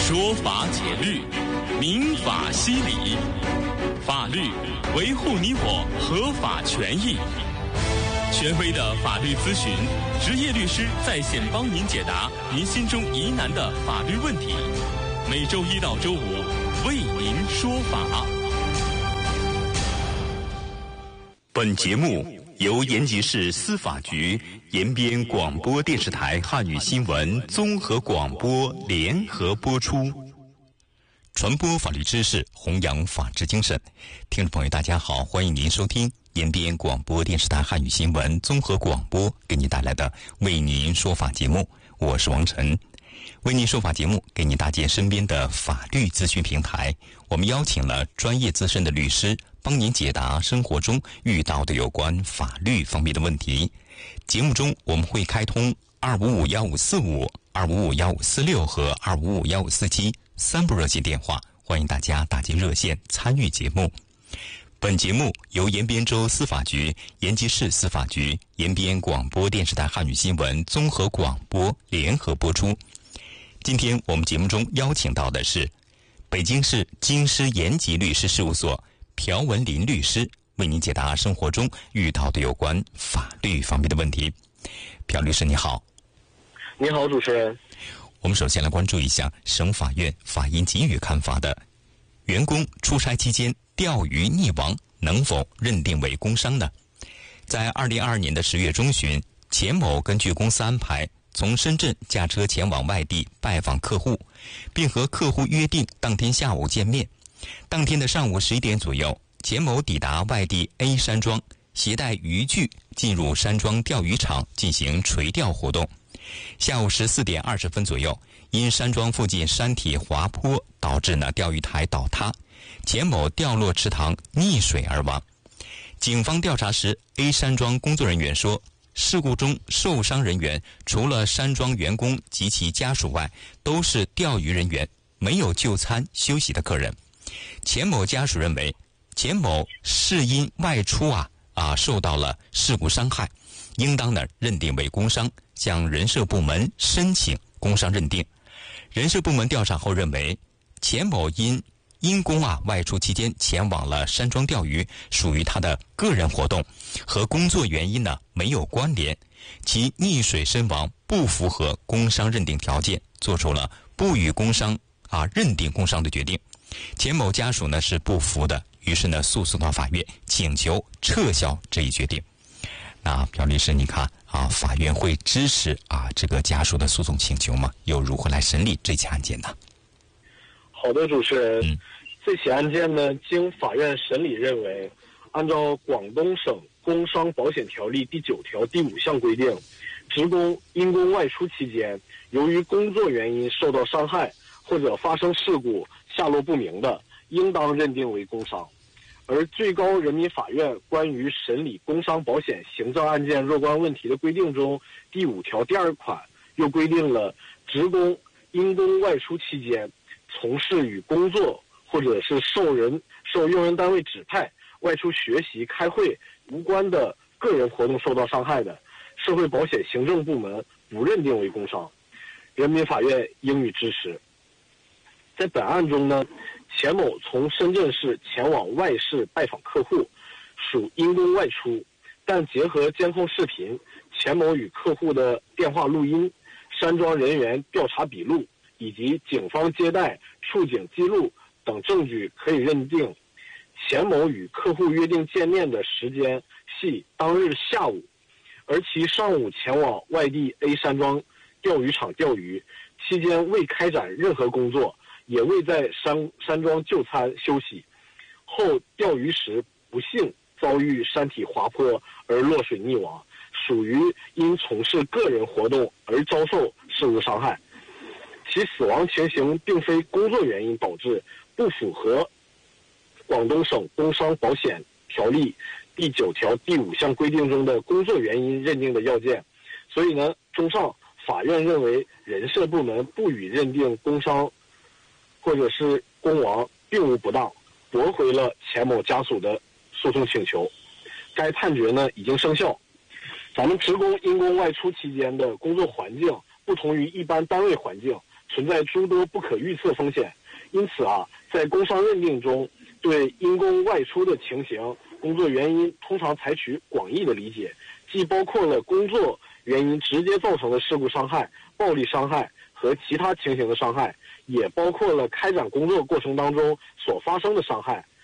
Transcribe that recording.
说法解律，民法析理，法律维护你我合法权益。权威的法律咨询，职业律师在线帮您解答您心中疑难的法律问题。每周一到周五为您说法。本节目由延吉市司法局延边广播电视台汉语新闻综合广播联合播出，传播法律知识，弘扬法治精神。听众朋友大家好，欢迎您收听延边广播电视台汉语新闻综合广播给您带来的为您说法节目，我是王晨。为您说法节目给您搭建身边的法律咨询平台，我们邀请了专业资深的律师帮您解答生活中遇到的有关法律方面的问题。节目中我们会开通2551545、2551546和2551547三部热线电话，欢迎大家打进热线参与节目。本节目由延边州司法局、延吉市司法局、延边广播电视台汉语新闻综合广播联合播出。今天我们节目中邀请到的是北京市京师延吉律师事务所朴文林律师，为您解答生活中遇到的有关法律方面的问题。朴律师你好。 你好，主持人。 我们首先来关注一下省法院法医给予看法的：员工出差期间钓鱼溺亡能否认定为工伤呢？在2022年的10月中旬，钱某根据公司安排从深圳驾车前往外地拜访客户，并和客户约定当天下午见面。当天的上午11点左右，钱某抵达外地 A 山庄，携带渔具进入山庄钓鱼场进行垂钓活动。下午14点20分左右，因山庄附近山体滑坡，导致钓鱼台倒塌，钱某掉落池塘溺水而亡。警方调查时 ，A 山庄工作人员说，事故中受伤人员除了山庄员工及其家属外，都是钓鱼人员，没有就餐休息的客人。钱某家属认为，钱某是因外出受到了事故伤害，应当认定为工伤，向人社部门申请工伤认定。人社部门调查后认为，钱某因公外出期间前往了山庄钓鱼，属于他的个人活动，和工作原因没有关联，其溺水身亡不符合工伤认定条件，做出了不予工伤认定工伤的决定。钱某家属是不服的，于是诉讼到法院，请求撤销这一决定。那朴律师，你看法院会支持这个家属的诉讼请求吗？又如何来审理这起案件呢？ 好的，主持人。这起案件呢，经法院审理认为，按照广东省工伤保险条例第9条第5项规定，职工因公外出期间，由于工作原因受到伤害或者发生事故下落不明的，应当认定为工伤。而最高人民法院关于审理工伤保险行政案件若干问题的规定中，第5条第2款又规定了，职工因公外出期间从事与工作或者是受用人单位指派外出学习开会无关的个人活动受到伤害的，社会保险行政部门不认定为工伤，人民法院应予支持。在本案中呢，钱某从深圳市前往外市拜访客户，属因公外出，但结合监控视频、钱某与客户的电话录音、山庄人员调查笔录以及警方接待处警记录等证据，可以认定钱某与客户约定见面的时间系当日下午，而其上午前往外地 A 山庄钓鱼场钓鱼期间未开展任何工作，也未在山庄就餐休息，后钓鱼时不幸遭遇山体滑坡而落水溺亡，属于因从事个人活动而遭受事故伤害。其死亡情形并非工作原因导致，不符合广东省工伤保险条例第9条第5项规定中的工作原因认定的要件。所以呢，综上，法院认为人社部门不予认定工伤或者是工亡并无不当，驳回了钱某家属的诉讼请求。该判决呢已经生效。咱们职工因公外出期间的工作环境不同于一般单位环境， 存在诸多不可预测风险。因此在工伤认定中，对因公外出的情形、工作原因通常采取广义的理解，既包括了工作原因直接造成的事故伤害、暴力伤害和其他情形的伤害，也包括了开展工作过程当中所发生的伤害。